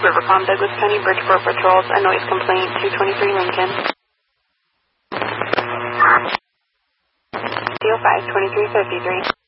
Rivercom, Douglas County Bridgeport Patrols, a noise complaint, 223 Lincoln. CO5, 2353.